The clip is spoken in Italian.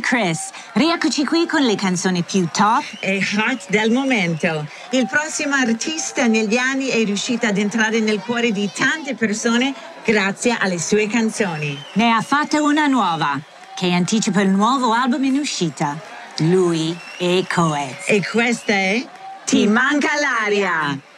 Chris. Rieccoci qui con le canzoni più top e hot del momento. Il prossimo artista negli anni è riuscito ad entrare nel cuore di tante persone grazie alle sue canzoni. Ne ha fatta una nuova, che anticipa il nuovo album in uscita. Lui e Coez. E questa è Ti manca l'aria.